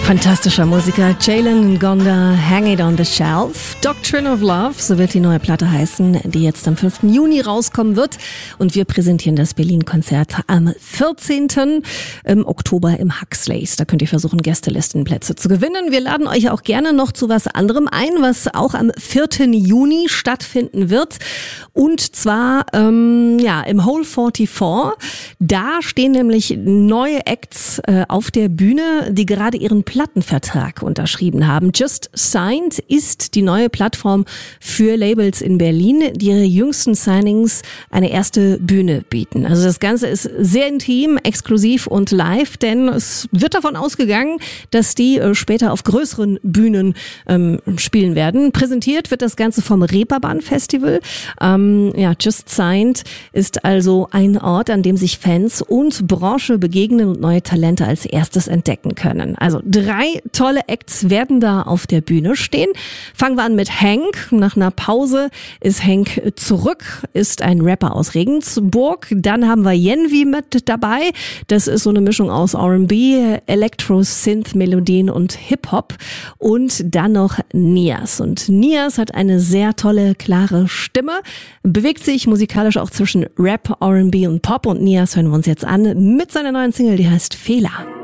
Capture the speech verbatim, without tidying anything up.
Fantastischer Musiker, Jalen Ngonda, Hang It on the Shelf. Doctrine of Love, so wird die neue Platte heißen, die jetzt am fünften Juni rauskommen wird. Und wir präsentieren das Berlin-Konzert am vierzehnten Oktober im Huxleys. Da könnt ihr versuchen, Gästelistenplätze zu gewinnen. Wir laden euch auch gerne noch zu was anderem ein, was auch am vierten Juni stattfinden wird. Und zwar ähm, ja im Hole vierundvierzig. Da stehen nämlich neue Acts äh, auf der Bühne, die gerade ihren Plattenvertrag unterschrieben haben. Just Signed ist die neue Plattform für Labels in Berlin, die ihre jüngsten Signings eine erste Bühne bieten. Also das Ganze ist sehr intim, exklusiv und live, denn es wird davon ausgegangen, dass die äh, später auf größeren Bühnen ähm, spielen werden. Präsentiert wird das Ganze vom Reeperbahn Festival. Ähm, ja, Just Signed ist also ein Ort, an dem sich Fans und Branche begegnen und neue Talente als erstes entdecken können. Also drei tolle Acts werden da auf der Bühne stehen. Fangen wir an mit Hank. Nach einer Pause ist Hank zurück, ist ein Rapper aus Regensburg. Dann haben wir Yenvi mit dabei. Das ist so eine Mischung aus R and B, Electro, Synth, Melodien und Hip-Hop. Und dann noch Nias. Und Nias hat eine sehr tolle, klare Stimme, bewegt sich musikalisch auch zwischen Rap, R and B und Pop. Und Nias hören wir uns jetzt an mit seiner neuen Single, die heißt Fehler.